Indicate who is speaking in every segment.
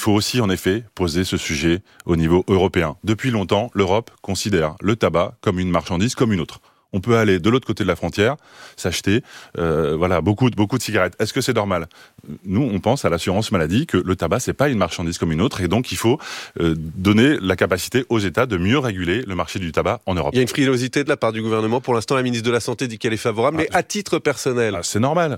Speaker 1: faut aussi, en effet, poser ce sujet au niveau européen. Depuis longtemps, l'Europe considère le tabac comme une marchandise comme une autre. On peut aller de l'autre côté de la frontière, s'acheter beaucoup de cigarettes. Est-ce que c'est normal ? Nous, on pense à l'assurance maladie que le tabac, c'est pas une marchandise comme une autre, et donc il faut donner la capacité aux États de mieux réguler le marché du tabac en Europe.
Speaker 2: Il y a une frilosité de la part du gouvernement. Pour l'instant, la ministre de la Santé dit qu'elle est favorable, mais à titre personnel.
Speaker 1: C'est normal.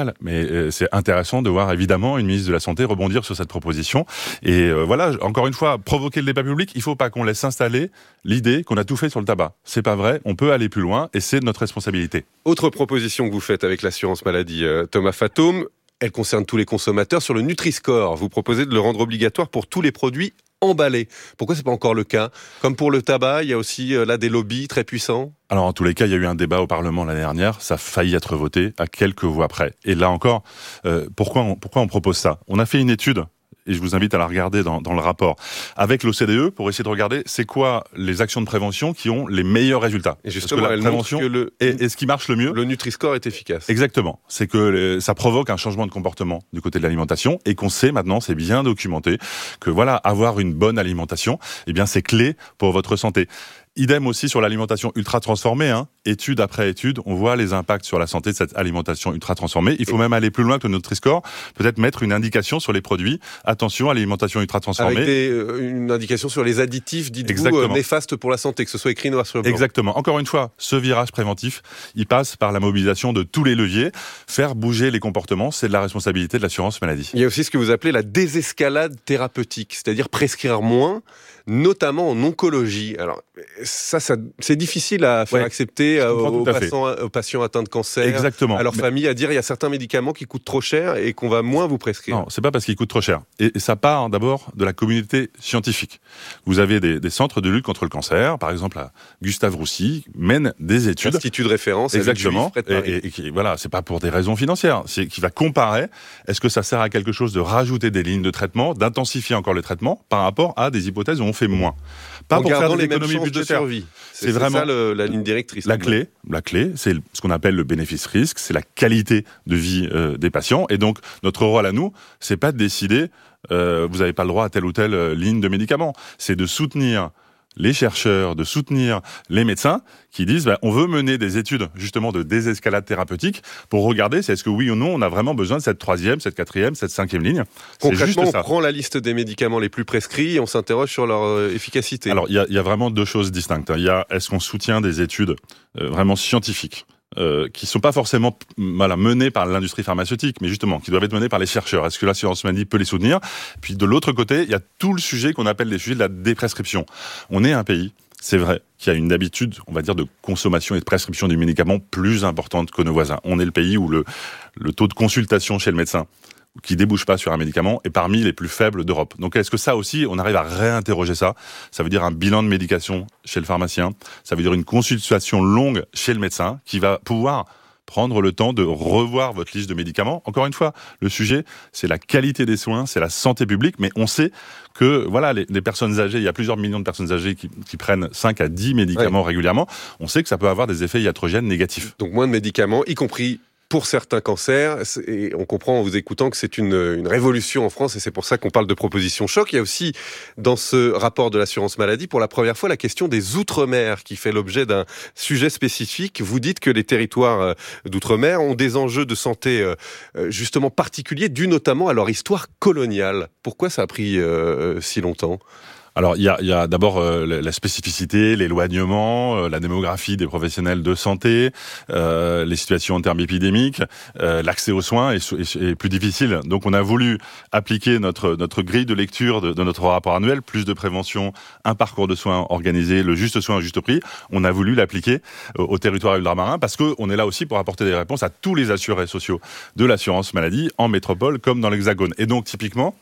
Speaker 1: Mais c'est intéressant de voir évidemment une ministre de la Santé rebondir sur cette proposition. Et encore une fois, provoquer le débat public, il faut pas qu'on laisse s'installer l'idée qu'on a tout fait sur le tabac. C'est pas vrai, on peut aller plus loin. Et c'est notre responsabilité.
Speaker 2: Autre proposition que vous faites avec l'assurance maladie, Thomas Fatoum, elle concerne tous les consommateurs. Sur le Nutri-Score, vous proposez de le rendre obligatoire pour tous les produits emballés. Pourquoi c'est pas encore le cas ? Comme pour le tabac, il y a aussi là des lobbies très puissants.
Speaker 1: Alors en tous les cas, il y a eu un débat au Parlement l'année dernière, ça a failli être voté à quelques voix près. Et là encore, pourquoi on propose ça ? On a fait une étude, et je vous invite à la regarder dans le rapport, avec l'OCDE pour essayer de regarder c'est quoi les actions de prévention qui ont les meilleurs résultats.
Speaker 2: Et justement, la prévention
Speaker 1: est ce qui marche le mieux.
Speaker 2: Le Nutri-Score est efficace.
Speaker 1: Exactement. C'est que ça provoque un changement de comportement du côté de l'alimentation et qu'on sait maintenant, c'est bien documenté, que avoir une bonne alimentation, c'est clé pour votre santé. Idem aussi sur l'alimentation ultra transformée, étude après étude, on voit les impacts sur la santé de cette alimentation ultra transformée. Il faut même aller plus loin que le Nutri-Score, peut-être mettre une indication sur les produits. Attention à l'alimentation ultra transformée.
Speaker 2: Avec une indication sur les additifs, dites-vous, néfastes pour la santé, que ce soit écrit noir sur blanc.
Speaker 1: Exactement. Encore une fois, ce virage préventif, il passe par la mobilisation de tous les leviers. Faire bouger les comportements, c'est de la responsabilité de l'assurance maladie.
Speaker 2: Il y a aussi ce que vous appelez la désescalade thérapeutique, c'est-à-dire prescrire moins, notamment en oncologie. Alors, ça c'est difficile à faire accepter aux patients atteints de cancer,
Speaker 1: exactement,
Speaker 2: à leur famille, à dire il y a certains médicaments qui coûtent trop cher et qu'on va moins vous prescrire.
Speaker 1: Non, c'est pas parce qu'ils coûtent trop cher. Et ça part d'abord de la communauté scientifique. Vous avez des centres de lutte contre le cancer, par exemple à Gustave-Roussy, mènent des études.
Speaker 2: Institut de référence.
Speaker 1: Exactement. Et c'est pas pour des raisons financières. C'est qui va comparer, est-ce que ça sert à quelque chose de rajouter des lignes de traitement, d'intensifier encore le traitement par rapport à des hypothèses où on fait moins. Pas pour faire des économies budgétaires.
Speaker 2: C'est vraiment ça la ligne directrice.
Speaker 1: La clé, c'est ce qu'on appelle le bénéfice-risque, c'est la qualité de vie des patients. Et donc, notre rôle à nous, c'est pas de décider, vous n'avez pas le droit à telle ou telle ligne de médicaments. C'est de soutenir les chercheurs, de soutenir les médecins qui disent on veut mener des études justement de désescalade thérapeutique pour regarder est-ce que oui ou non on a vraiment besoin de cette 3e, cette 4e, cette 5e ligne.
Speaker 2: Concrètement, on prend la liste des médicaments les plus prescrits et on s'interroge sur leur efficacité.
Speaker 1: Alors il y a vraiment deux choses distinctes. Il y a est-ce qu'on soutient des études vraiment scientifiques qui sont pas forcément menées par l'industrie pharmaceutique, mais justement qui doivent être menées par les chercheurs. Est-ce que l'assurance maladie peut les soutenir ? Puis de l'autre côté, il y a tout le sujet qu'on appelle des sujets de la déprescription. On est un pays, c'est vrai, qui a une habitude, on va dire, de consommation et de prescription des médicaments plus importante que nos voisins. On est le pays où le taux de consultation chez le médecin qui débouche pas sur un médicament est parmi les plus faibles d'Europe. Donc est-ce que ça aussi, on arrive à réinterroger ça ? Ça veut dire un bilan de médication chez le pharmacien, ça veut dire une consultation longue chez le médecin qui va pouvoir prendre le temps de revoir votre liste de médicaments. Encore une fois, le sujet, c'est la qualité des soins, c'est la santé publique, mais on sait que les personnes âgées, il y a plusieurs millions de personnes âgées qui prennent 5 à 10 médicaments régulièrement, on sait que ça peut avoir des effets iatrogènes négatifs.
Speaker 2: Donc moins de médicaments, y compris pour certains cancers, et on comprend en vous écoutant que c'est une révolution en France, et c'est pour ça qu'on parle de proposition choc. Il y a aussi, dans ce rapport de l'assurance maladie, pour la première fois, la question des Outre-mer, qui fait l'objet d'un sujet spécifique. Vous dites que les territoires d'Outre-mer ont des enjeux de santé justement particuliers, dus notamment à leur histoire coloniale. Pourquoi ça a pris si longtemps ?
Speaker 1: Alors, il y a d'abord la spécificité, l'éloignement, la démographie des professionnels de santé, les situations en termes épidémiques, l'accès aux soins est plus difficile. Donc, on a voulu appliquer notre grille de lecture de notre rapport annuel, plus de prévention, un parcours de soins organisé, le juste soin au juste prix. On a voulu l'appliquer au territoire ultramarin parce qu'on est là aussi pour apporter des réponses à tous les assurés sociaux de l'assurance maladie en métropole comme dans l'Hexagone. Et donc, typiquement,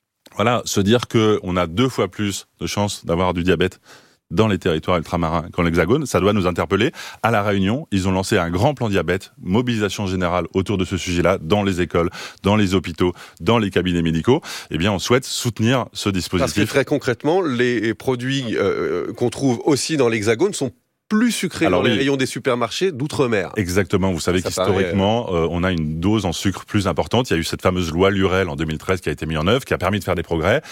Speaker 1: se dire qu'on a 2 fois plus de chances d'avoir du diabète dans les territoires ultramarins qu'en l'Hexagone, ça doit nous interpeller. À La Réunion, ils ont lancé un grand plan diabète, mobilisation générale autour de ce sujet-là, dans les écoles, dans les hôpitaux, dans les cabinets médicaux. Eh bien, on souhaite soutenir ce dispositif.
Speaker 2: Parce que très concrètement, les produits qu'on trouve aussi dans l'Hexagone sont plus sucré dans les rayons des supermarchés d'outre-mer.
Speaker 1: Exactement. Vous savez qu'historiquement, on a une dose en sucre plus importante. Il y a eu cette fameuse loi Lurel en 2013 qui a été mise en œuvre, qui a permis de faire des progrès.